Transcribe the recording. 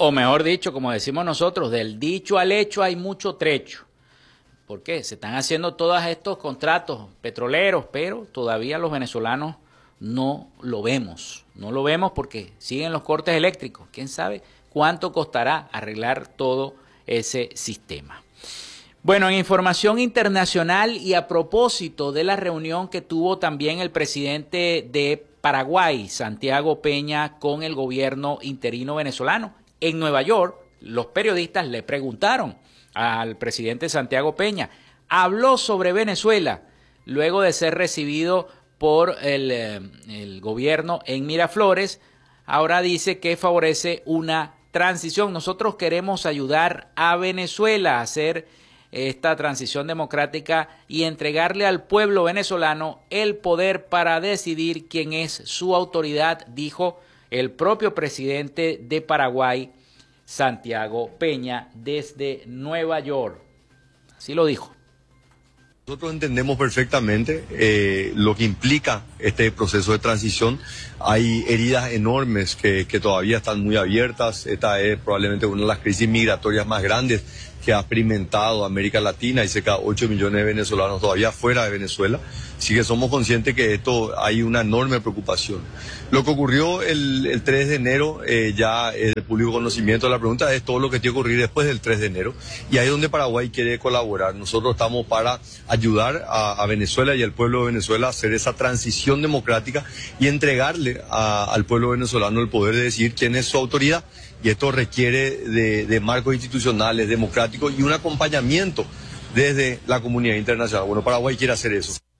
O mejor dicho, como decimos nosotros, del dicho al hecho hay mucho trecho. ¿Por qué? Se están haciendo todos estos contratos petroleros, pero todavía los venezolanos no lo vemos. No lo vemos porque siguen los cortes eléctricos. ¿Quién sabe cuánto costará arreglar todo ese sistema? Bueno, en información internacional y a propósito de la reunión que tuvo también el presidente de Paraguay, Santiago Peña, con el gobierno interino venezolano, en Nueva York, los periodistas le preguntaron al presidente Santiago Peña, habló sobre Venezuela luego de ser recibido por el gobierno en Miraflores. Ahora dice que favorece una transición. Nosotros queremos ayudar a Venezuela a hacer esta transición democrática y entregarle al pueblo venezolano el poder para decidir quién es su autoridad, dijo el propio presidente de Paraguay, Santiago Peña, desde Nueva York. Así lo dijo. Nosotros entendemos perfectamente lo que implica este proceso de transición. Hay heridas enormes que todavía están muy abiertas. Esta es probablemente una de las crisis migratorias más grandes que ha experimentado América Latina. Hay cerca de 8 millones de venezolanos todavía fuera de Venezuela. Así que somos conscientes que esto hay una enorme preocupación. Lo que ocurrió el 3 de enero ya es de público conocimiento. La pregunta es todo lo que tiene que ocurrir después del 3 de enero. Y ahí es donde Paraguay quiere colaborar. Nosotros estamos para ayudar a Venezuela y al pueblo de Venezuela a hacer esa transición democrática y entregarle al pueblo venezolano el poder de decidir quién es su autoridad. Y esto requiere de marcos institucionales, democráticos y un acompañamiento desde la comunidad internacional. Bueno, Paraguay quiere hacer eso.